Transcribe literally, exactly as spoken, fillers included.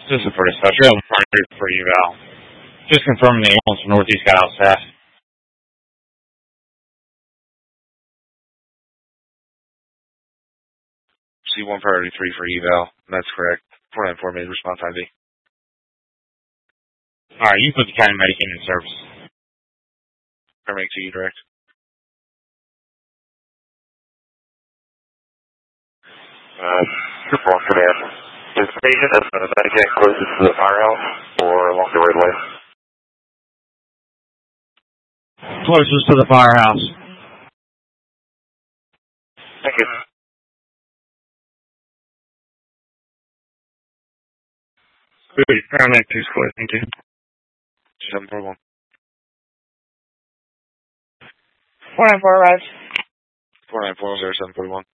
This is for dispatch. You're on for eval. Just confirming the ambulance from Northeast got out staff. C one priority three for eval. That's correct. four nine four made response I D. Alright, you put the county medic in service. Paramedic to you direct. Uh, Group one command. Is the patient as the medic closest to the firehouse or along the roadway? Closest to the firehouse. Thank you. Good. Paramedic two square. Thank you. seven four one. four nine four arrived. four nine four zero seven four one.